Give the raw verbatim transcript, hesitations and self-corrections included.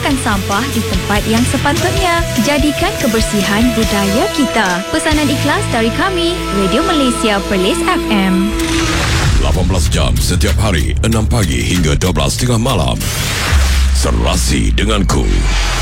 lemparkan sampah di tempat yang sepatutnya. Jadikan kebersihan budaya kita. Pesanan ikhlas dari kami, Radio Malaysia Perlis F M. lapan belas jam setiap hari, enam pagi hingga dua belas tiga puluh malam. Serasi denganku.